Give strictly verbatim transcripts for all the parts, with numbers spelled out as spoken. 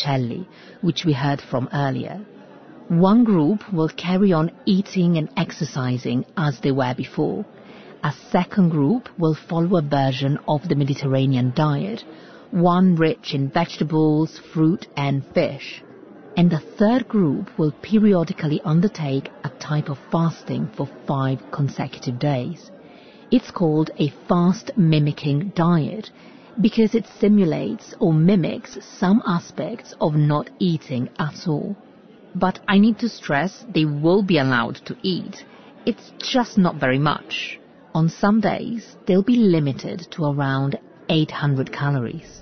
Pacelli, which we heard from earlier. One group will carry on eating and exercising as they were before. A second group will follow a version of the Mediterranean diet, one rich in vegetables, fruit and fish. And the third group will periodically undertake a type of fasting for five consecutive days. It's called a fast-mimicking diet because it simulates or mimics some aspects of not eating at all. But I need to stress they will be allowed to eat. It's just not very much. On some days, they'll be limited to around eight hundred calories.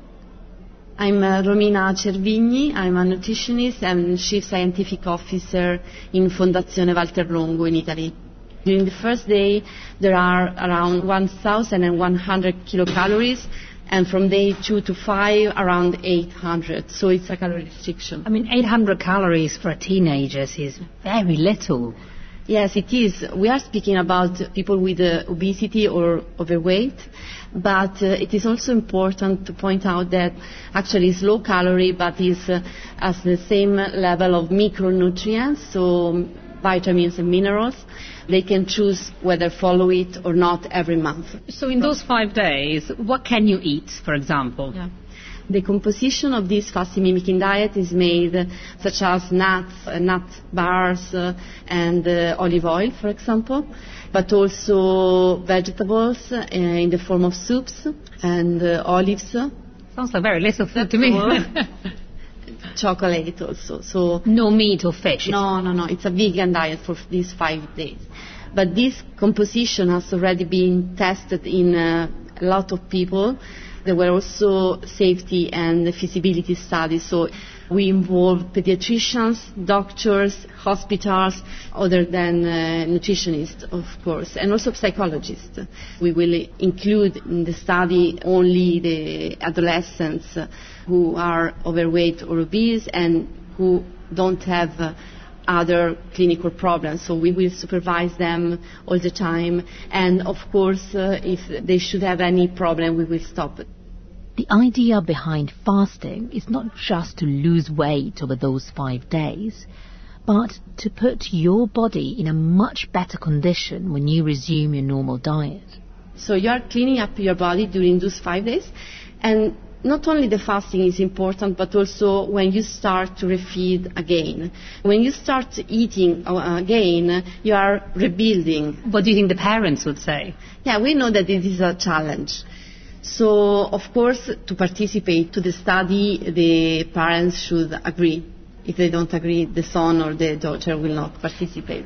I'm uh, Romina Cervigni. I'm a nutritionist and Chief Scientific Officer in Fondazione Walter Longo in Italy. During the first day, there are around one thousand one hundred kilocalories, and from day two to five, around eight hundred. So it's a calorie restriction. I mean, eight hundred calories for a teenager is very little. Yes, it is. We are speaking about people with uh, obesity or overweight, but uh, it is also important to point out that actually it's low calorie, but is uh, has the same level of micronutrients, so vitamins and minerals. They can choose whether follow it or not every month. So in those five days, what can you eat, for example? Yeah. The composition of this fasting mimicking diet is made uh, such as nuts, uh, nut bars uh, and uh, olive oil, for example, but also vegetables uh, in the form of soups and uh, olives. Sounds like very little food to me. Chocolate also. So no meat or fish? No, no, no. It's a vegan diet for these five days. But this composition has already been tested in uh, a lot of people. There were also safety and feasibility studies. So we involve pediatricians, doctors, hospitals, other than uh, nutritionists, of course, and also psychologists. We will include in the study only the adolescents who are overweight or obese and who don't have uh, other clinical problems. So we will supervise them all the time. And of course, uh, if they should have any problem, we will stop it. The idea behind fasting is not just to lose weight over those five days, but to put your body in a much better condition when you resume your normal diet. So you are cleaning up your body during those five days, and not only the fasting is important, but also when you start to refeed again. When you start eating again, you are rebuilding. What do you think the parents would say? Yeah, we know that it is a challenge. So, of course, to participate to the study, the parents should agree. If they don't agree, the son or the daughter will not participate.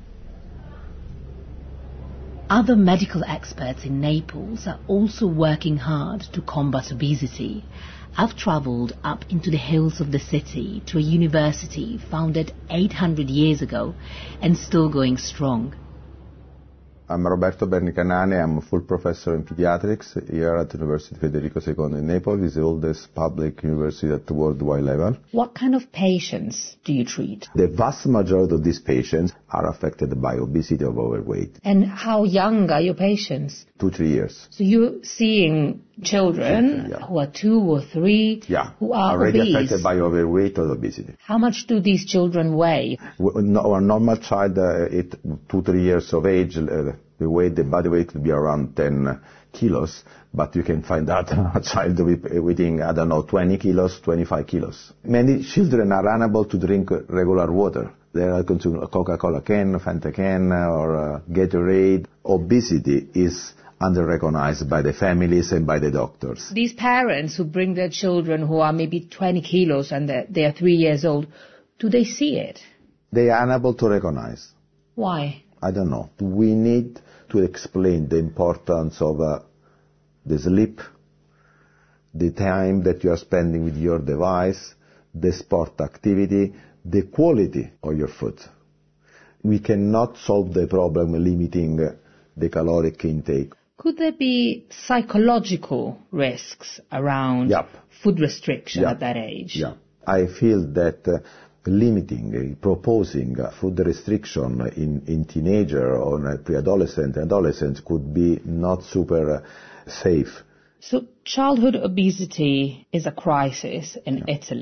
Other medical experts in Naples are also working hard to combat obesity. I've travelled up into the hills of the city to a university founded eight hundred years ago and still going strong. I'm Roberto Bernicanani. I'm a full professor in pediatrics here at the University Federico the Second in Naples. It's the oldest public university at the worldwide level. What kind of patients do you treat? The vast majority of these patients are affected by obesity or overweight. And how young are your patients? Two, three years. So you're seeing children yeah. who are two or three yeah. who are already obese. affected by overweight or obesity. How much do these children weigh? Our normal child, uh, at two, three years of age, uh, the weight, the body weight would be around ten kilos, but you can find out a child weighing, I don't know, twenty kilos, twenty-five kilos. Many children are unable to drink regular water. They are consuming a Coca-Cola can, Fanta can, or a Gatorade. Obesity is under-recognized by the families and by the doctors. These parents who bring their children who are maybe twenty kilos and they are three years old, do they see it? They are unable to recognize. Why? I don't know. We need to explain the importance of uh, the sleep, the time that you are spending with your device, the sport activity, the quality of your food. We cannot solve the problem limiting uh, the caloric intake. Could there be psychological risks around yep. food restriction yep. at that age? Yeah. I feel that uh, limiting, uh, proposing uh, food restriction in, in teenager or uh, pre-adolescent and adolescents could be not super uh, safe. So childhood obesity is a crisis in yeah. Italy.